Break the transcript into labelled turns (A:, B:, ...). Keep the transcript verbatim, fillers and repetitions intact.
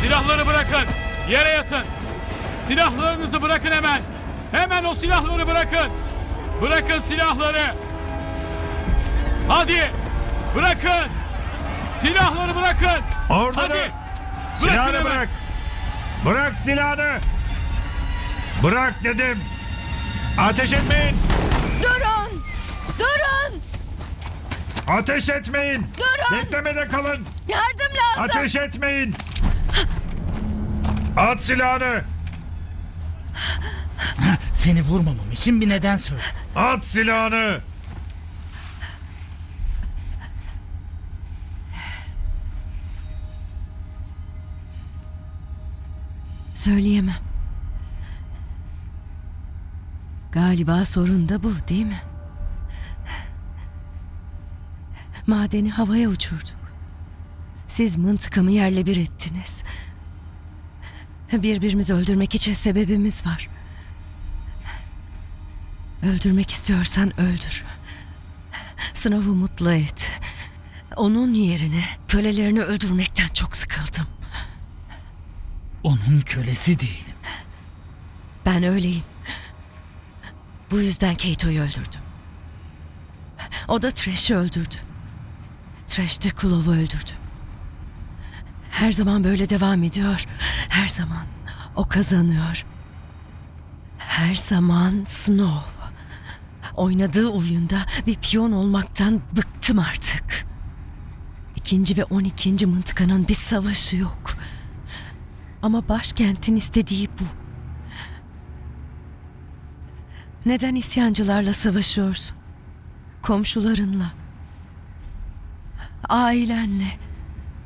A: Silahları bırakın. Yere yatın. Silahlarınızı bırakın hemen. Hemen o silahları bırakın. Bırakın silahları. Hadi. Bırakın. Silahları bırakın.
B: Orada
A: Hadi.
B: dur.
A: Bırakın
B: Silahını
A: hemen.
B: bırak. Bırak silahını. Bırak dedim. Ateş etmeyin.
C: Durun! Durun!
B: Ateş etmeyin.
C: Durun!
B: Beklemede kalın.
C: Yardım lazım!
B: Ateş etmeyin. At silahını.
D: Seni vurmamam için bir neden söyle.
B: At silahını.
C: Söyleyemem. Galiba sorun da bu, değil mi? Madeni havaya uçurduk. Siz mıntıkamı yerle bir ettiniz. Birbirimizi öldürmek için sebebimiz var. Öldürmek istiyorsan öldür. Sınavı mutlu et. Onun yerine kölelerini öldürmekten çok sıkıldım.
D: Onun kölesi değilim.
C: Ben öyleyim. Bu yüzden Keito'yu öldürdüm. O da Trash'i öldürdü. Trash de Kulov'u öldürdü. Her zaman böyle devam ediyor. Her zaman o kazanıyor. Her zaman Snow. Oynadığı oyunda bir piyon olmaktan bıktım artık. İkinci ve on ikinci mıntıkanın bir savaşı yok. Ama başkentin istediği bu. Neden isyancılarla savaşıyorsun? Komşularınla, ailenle.